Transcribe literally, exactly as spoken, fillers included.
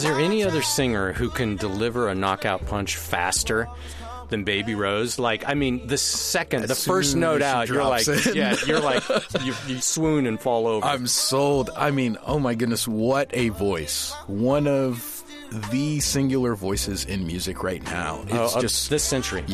there any other singer who can deliver a knockout punch faster than Baby Rose? Like, I mean, the second, As the first soon note as she out, you're like, drops it. yeah, you're like, you, you swoon and fall over. I'm sold. I mean, oh my goodness, what a voice. One of the singular voices in music right now. It's oh, just this century.